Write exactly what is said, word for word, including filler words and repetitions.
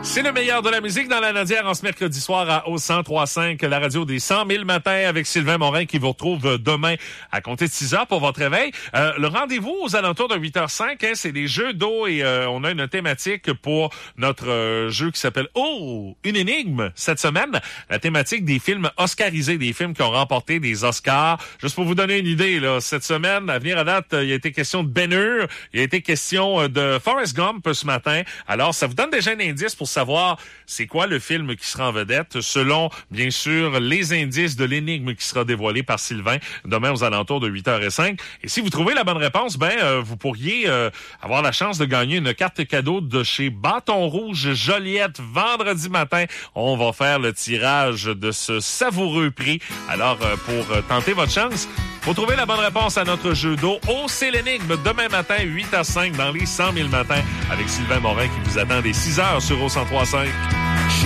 C'est le meilleur de la musique dans la Nadière en ce mercredi soir à au cent trois cinq, la radio des cent mille matins avec Sylvain Morin qui vous retrouve demain à compter de six heures pour votre réveil. Euh, le rendez-vous aux alentours de huit heures cinq, hein, c'est des jeux d'eau et euh, on a une thématique pour notre euh, jeu qui s'appelle Oh, une énigme cette semaine. La thématique des films oscarisés, des films qui ont remporté des Oscars. Juste pour vous donner une idée, là, cette semaine, à venir à date, il a été question de Ben-Hur, il a été question de Forrest Gump ce matin. Alors, ça vous donne déjà un indice pour savoir c'est quoi le film qui sera en vedette, selon, bien sûr, les indices de l'énigme qui sera dévoilée par Sylvain demain aux alentours de huit heures cinq. Et si vous trouvez la bonne réponse, ben euh, vous pourriez euh, avoir la chance de gagner une carte cadeau de chez Bâton Rouge Joliette vendredi matin. On va faire le tirage de ce savoureux prix. Alors, euh, pour euh, tenter votre chance, pour trouver la bonne réponse à notre jeu d'eau, oh, c'est l'énigme demain matin, huit à cinq dans les cent mille matins avec Sylvain Morin qui vous attend dès six heures sur au cent trois cinq.